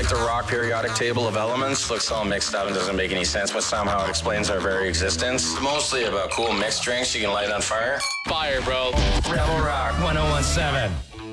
like the rock periodic table of elements. Looks all mixed up and doesn't make any sense, but somehow it explains our very existence. Mostly about cool mixed drinks you can light on fire. Fire, bro. Rebel Rock 1017.